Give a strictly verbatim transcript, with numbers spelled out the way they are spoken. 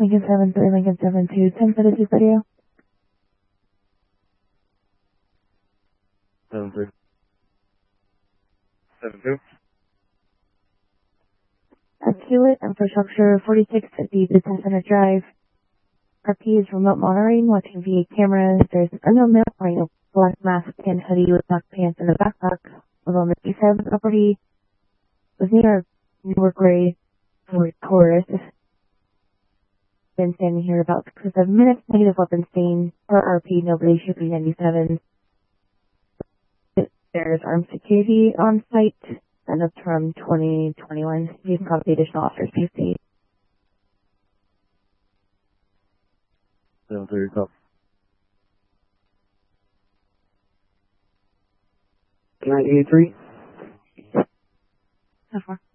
Lincoln seven three, Lincoln seven two, ten thirty-two video. seven three. seven two. Hewitt Infrastructure, forty-six fifty Business Center Drive. R P is remote monitoring, watching via cameras. There's an unknown male wearing a black mask and hoodie with black pants and a backpack. Was on the east side of the property. Was near Newark Ray for tourists. Been standing here about six or seven minutes. Negative weapon stain. Per R P, nobody should be ninety-seven. There's armed security on site. And that's from twenty twenty-one. You can call the additional officers, please. seven three, call. nine eight three. So far.